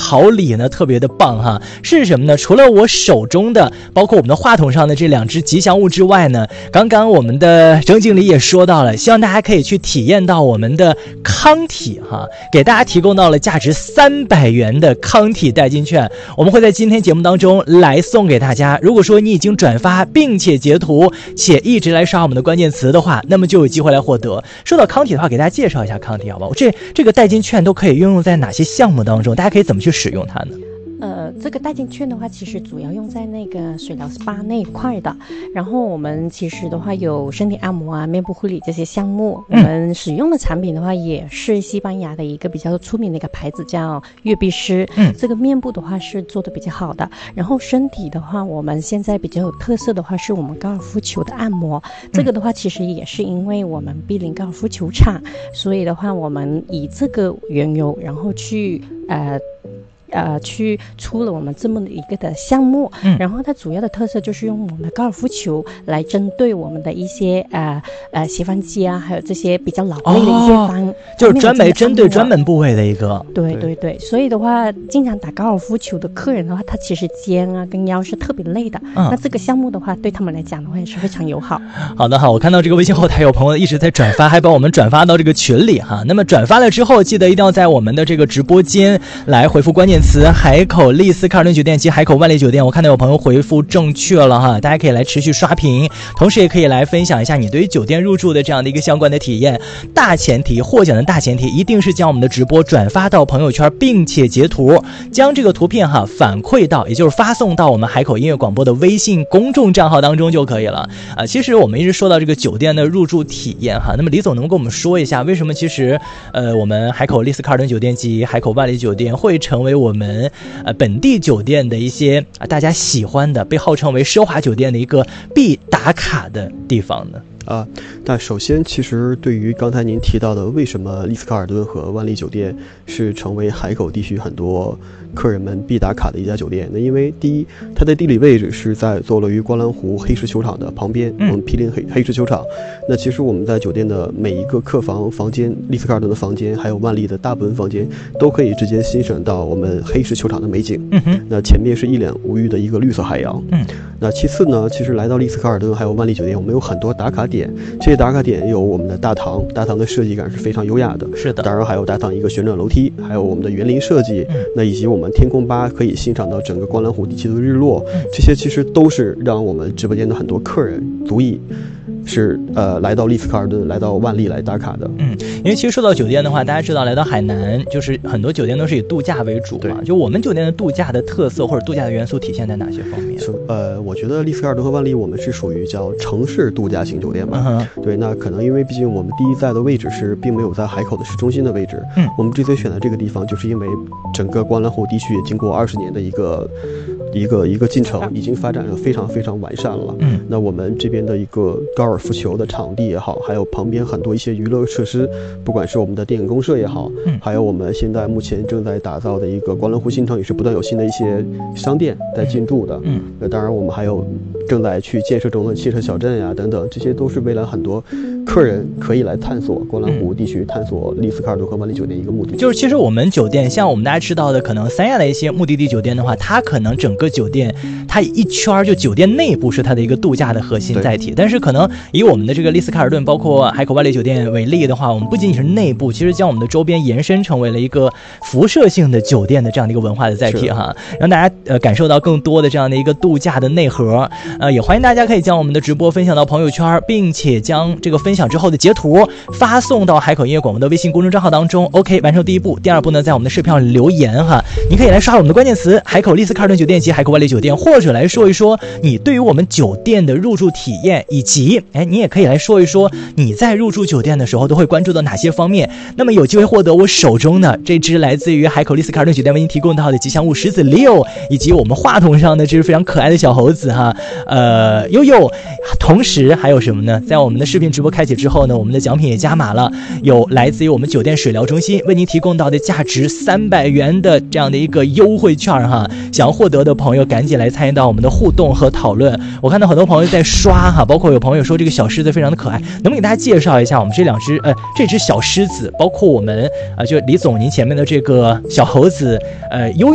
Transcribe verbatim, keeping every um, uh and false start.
好礼呢特别的棒哈，是什么呢？除了我手中的包括我们的话筒上的这两只吉祥物之外呢，刚刚我们的郑经理也说到了，希望大家可以去体验到我们的康体哈，给大家提供到了价值三百元的康体代金券，我们会在今天节目当中来送给大家。如果说你已经转发并且截图且一直来刷我们的关键词的话，那么就有机会来获得。说到康体的话，给大家介绍一下康体好不好？这这个代金券都可以运用在哪些项目当中？大家可以怎么去使用它呢？ 呃，这个代金券的话，其实主要用在那个水疗 S P A 那一块的。然后我们其实的话有身体按摩啊、面部护理这些项目。嗯、我们使用的产品的话，也是西班牙的一个比较出名的一个牌子，叫悦碧诗。嗯，这个面部的话是做的比较好的。然后身体的话，我们现在比较有特色的话，是我们高尔夫球的按摩。嗯、这个的话，其实也是因为我们毗邻高尔夫球场，所以的话，我们以这个缘由，然后去呃。呃，去出了我们这么一个的项目，嗯，然后它主要的特色就是用我们的高尔夫球来针对我们的一些呃呃斜方肌啊，还有这些比较劳累的一些方，哦、 就是专门针对专门部位的一个。 对对对，所以的话，经常打高尔夫球的客人的话，他其实肩啊跟腰是特别累的，嗯，那这个项目的话，对他们来讲的话也是非常友好。 好的好，我看到这个微信后台有朋友一直在转发，还把我们转发到这个群里哈。那么转发了之后，记得一定要在我们的这个直播间来回复关键词海口丽思卡尔顿酒店及海口万丽酒店，我看到有朋友回复正确了哈，大家可以来持续刷屏，同时也可以来分享一下你对于酒店入住的这样的一个相关的体验。大前提，获奖的大前提一定是将我们的直播转发到朋友圈，并且截图，将这个图片哈反馈到，也就是发送到我们海口音乐广播的微信公众账号当中就可以了啊。其实我们一直说到这个酒店的入住体验哈，那么李总能跟我们说一下，为什么其实呃我们海口丽思卡尔顿酒店及海口万丽酒店会成为我们呃，本地酒店的一些啊大家喜欢的，被号称为奢华酒店的一个必打卡的地方呢？ 啊，但首先，其实对于刚才您提到的，为什么丽思卡尔顿和万丽酒店是成为海口地区很多客人们必打卡的一家酒店？那因为第一，它的地理位置是在坐落于观澜湖黑石球场的旁边，嗯、我们毗邻黑黑石球场。那其实我们在酒店的每一个客房、房间，丽思卡尔顿的房间，还有万丽的大部分房间，都可以直接欣赏到我们黑石球场的美景。嗯哼，那前面是一览无余的一个绿色海洋。嗯，那其次呢，其实来到丽思卡尔顿还有万丽酒店，我们有很多打卡点。这些打卡点有我们的大堂，大堂的设计感是非常优雅的。 是的， 当然还有大堂一个旋转楼梯，还有我们的园林设计，嗯、那以及我们天空吧可以欣赏到整个观澜湖地区的日落，嗯、这些其实都是让我们直播间的很多客人足以是呃来到丽思卡尔顿、来到万丽来打卡的。 嗯，因为其实说到酒店的话，大家知道来到海南，就是很多酒店都是以度假为主嘛。就我们酒店的度假的特色或者度假的元素体现在哪些方面？ 呃，我觉得丽思卡尔顿和万丽我们是属于叫城市度假型酒店嘛。嗯、对，那可能因为毕竟我们第一在的位置是并没有在海口的市中心的位置。嗯，我们之所以选择这个地方，就是因为整个观澜湖地区也经过二十年的一个一个一个进程，已经发展得非常非常完善了。嗯，那我们这边的一个高尔夫球的场地也好，还有旁边很多一些娱乐设施，不管是我们的电影公社也好，嗯，还有我们现在目前正在打造的一个观澜湖新城，也是不断有新的一些商店在进驻的。嗯，那当然我们还有正在去建设中的汽车小镇呀等等，这些都是未来很多客人可以来探索观澜湖地区、探索丽思卡尔顿和万丽酒店一个目的。 就是其实我们酒店像我们大家知道的，可能三亚的一些目的地酒店的话，它可能整个酒店它一圈就酒店内部是它的一个度假的核心载体，但是可能以我们的这个丽思卡尔顿包括海口万丽酒店为例的话，我们不仅仅是内部，其实将我们的周边延伸成为了一个辐射性的酒店的这样的一个文化的载体哈，让大家呃感受到更多的这样的一个度假的内核。呃，也欢迎大家可以将我们的直播分享到朋友圈，并且将这个分享之后的截图发送到海口音乐广播的微信公众账号当中。 OK， 完成第一步。第二步呢，在我们的视频上留言哈，你可以来刷我们的关键词海口丽思卡尔顿酒店及海口万丽酒店，或者来说一说你对于我们酒店的入住体验，以及哎，你也可以来说一说你在入住酒店的时候都会关注到哪些方面。那么有机会获得我手中的这支来自于海口丽思卡尔顿酒店为您提供到的吉祥物石子 Leo， 以及我们话筒上的这只非常可爱的小猴子哈，呃悠悠。同时还有什么呢？在我们的视频直播开启之后呢，我们的奖品也加码了，有来自于我们酒店水疗中心为您提供到的价值三百元的这样的一个优惠券哈，想要获得的朋友赶紧来参与到我们的互动和讨论。我看到很多朋友在刷哈，包括有朋友说这个小狮子非常的可爱，能不能给大家介绍一下我们这两只呃这只小狮子，包括我们啊、呃、就李总您前面的这个小猴子呃优